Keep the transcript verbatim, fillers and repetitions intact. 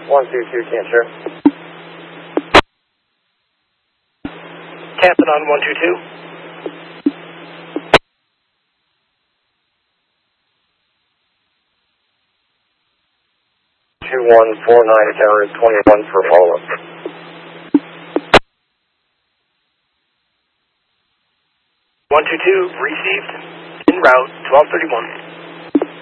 one two two, cancer. Captain on one two two. two one four nine, tower twenty-one for follow-up. one two two, received, en route, twelve thirty-one.